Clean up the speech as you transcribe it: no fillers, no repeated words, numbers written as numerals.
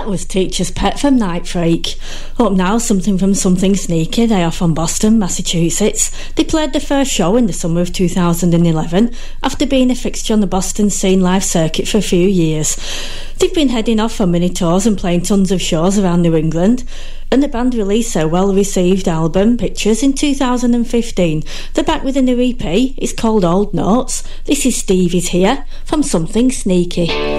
That was Teacher's Pet from Night Freak. Up now, something from Something Sneaky. They are from Boston, Massachusetts. They played their first show in the summer of 2011 after being a fixture on the Boston Scene Live circuit for a few years. They've been heading off on mini tours and playing tons of shows around New England, and the band released their well-received album, Pictures, in 2015. They're back with a new EP. It's called Old Notes. This is Steve Is Here from Something Sneaky.